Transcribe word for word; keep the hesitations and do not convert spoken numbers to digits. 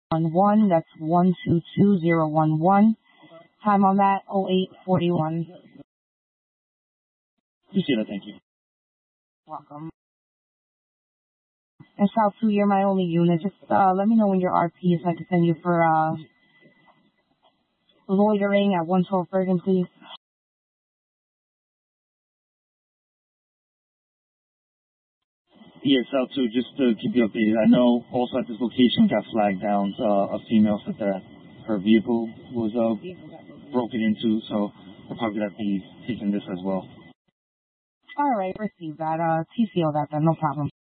one one. That's one two two zero one one. Time on that, oh eight forty-one. Appreciate it, thank you. Welcome. And South two, you're my only unit. Just uh, let me know when your R P is so I can send you for uh, loitering at one twelve Bergen, please. Yeah, South two, just to keep you updated. I know also at this location got flagged down. Uh, a female said that her vehicle was uh, broken into, so we're probably going to be taking this as well. All right, receive that. Uh, T C O that then, no problem.